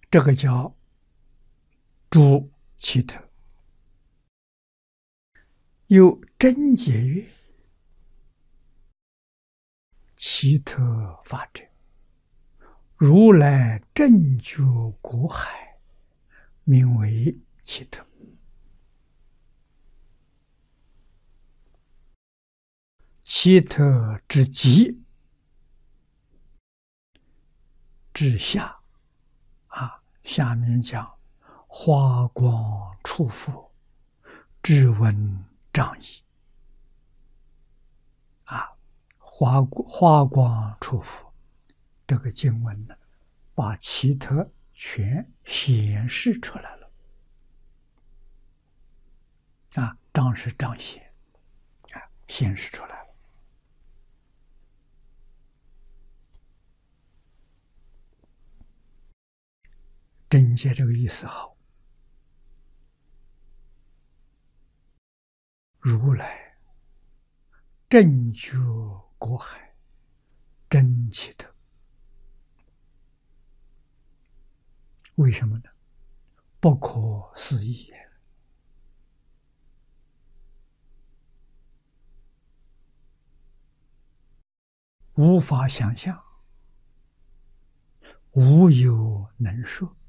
这个叫诸奇特。有真解曰：奇特法者，如来正觉果海，名为奇特。奇特之极之下下面讲花光触佛，质闻障已花光触佛这个经文呢，把奇特全显示出来了彰是彰显显示出来了。真解这个意思好，如来正觉果海，真奇特。为什么呢？不可思议也，无法想象，无有能说。